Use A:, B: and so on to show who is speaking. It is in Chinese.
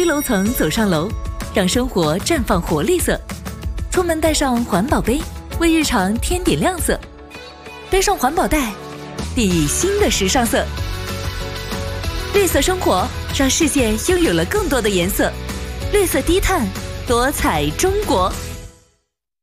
A: 低楼层走上楼，让生活绽放活力色。出门带上环保杯，为日常添点亮色。背上环保袋，熨以新的时尚色。绿色生活，让世界拥有了更多的颜色。绿色低碳，多彩中国。